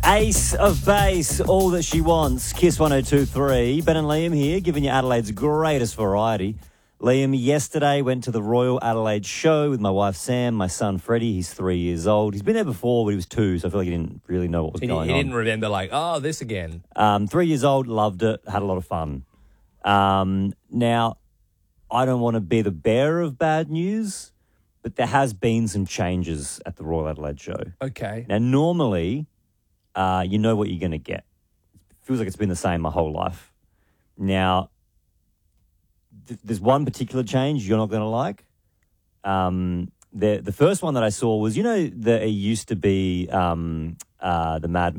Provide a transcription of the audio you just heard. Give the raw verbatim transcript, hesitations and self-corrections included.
Ace of Base, all that she wants. Kiss one oh two point three. Ben and Liam here, giving you Adelaide's greatest variety. Liam yesterday went to the Royal Adelaide show with my wife Sam, my son Freddie. He's three years old. He's been there before, but he was two, so I feel like he didn't really know what was He, going he on. didn't remember, like, oh, this again. Um, three years old, loved it, had a lot of fun. Um, now, I don't want to be the bearer of bad news, but there has been some changes at the Royal Adelaide show. Okay. Now, normally, uh, you know what you're going to get. It feels like it's been the same my whole life. Now, th- there's one particular change you're not going to like. Um, the the first one that I saw was, you know, that it used to be um, uh, the Mad